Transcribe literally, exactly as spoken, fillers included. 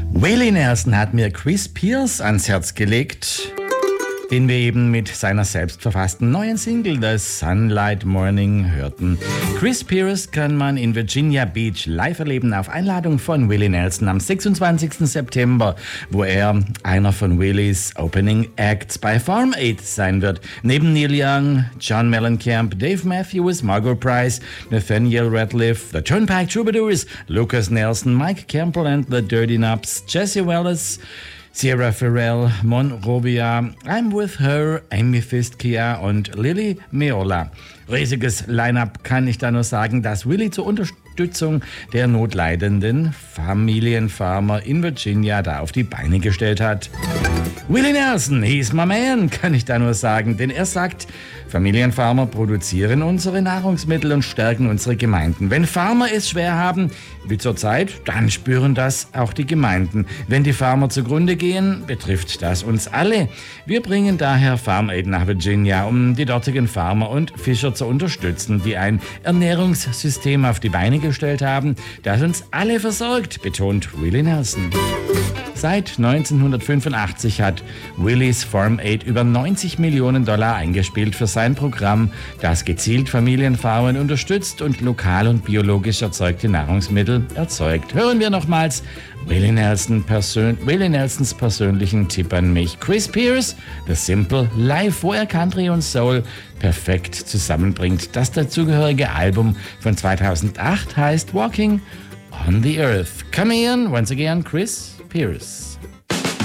Willie Nelson hat mir Chris Pierce ans Herz gelegt, den wir eben mit seiner selbstverfassten neuen Single The Sunlight Morning hörten. Chris Pierce kann man in Virginia Beach live erleben auf Einladung von Willie Nelson am sechsundzwanzigsten September, wo er einer von Willies Opening Acts bei Farm Aid sein wird. Neben Neil Young, John Mellencamp, Dave Matthews, Margot Price, Nathaniel Rateliff, The Turnpike Troubadours, Lucas Nelson, Mike Campbell and the Dirty Knobs, Jesse Wallace, Sierra Farrell, Monrovia, I'm With Her, Amethyst Kia und Lily Meola. Riesiges Line-Up, kann ich da nur sagen, dass Willie zur Unterstützung der notleidenden Familienfarmer in Virginia da auf die Beine gestellt hat. Willie Nelson, he's my man, kann ich da nur sagen, denn er sagt, Familienfarmer produzieren unsere Nahrungsmittel und stärken unsere Gemeinden. Wenn Farmer es schwer haben, wie zurzeit, dann spüren das auch die Gemeinden. Wenn die Farmer zugrunde gehen, betrifft das uns alle. Wir bringen daher Farm Aid nach Virginia, um die dortigen Farmer und Fischer zu unterstützen, die ein Ernährungssystem auf die Beine gestellt haben, das uns alle versorgt, betont Willie Nelson. Seit neunzehnhundertfünfundachtzig hat Willies Farm Aid über neunzig Millionen Dollar eingespielt für sein Programm, das gezielt Familienfarmen unterstützt und lokal und biologisch erzeugte Nahrungsmittel erzeugt. Hören wir nochmals Willie, Nelson Persön- Willie Nelsons persönlichen Tipp an mich. Chris Pierce, The Simple Life, wo er Country und Soul perfekt zusammenbringt. Das dazugehörige Album von zweitausendacht heißt Walking on the Earth. Come in, once again, Chris Pierce.